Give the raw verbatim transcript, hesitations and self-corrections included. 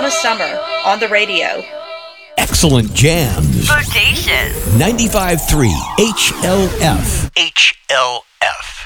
Donna Summer on the radio. Excellent jams. Bodacious. ninety-five point three H L F. H L F.